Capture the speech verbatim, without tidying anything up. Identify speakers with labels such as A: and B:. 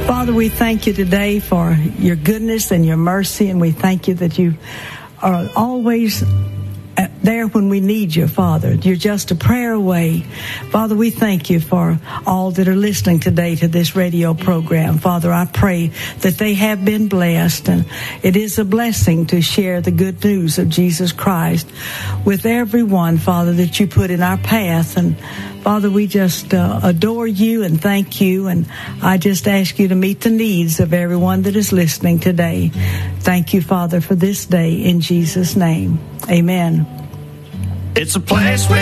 A: Father, we thank you today for your goodness and your mercy, and we thank you that you are always there when we need you, Father. You're just a prayer away. Father, we thank you for all that are listening today to this radio program. Father, I pray that they have been blessed, and it is a blessing to share the good news of Jesus Christ with everyone, Father, that you put in our path. And Father, we just uh, adore you and thank you, and I just ask you to meet the needs of everyone that is listening today. Thank you, Father, for this day in Jesus' name. Amen.
B: It's a place where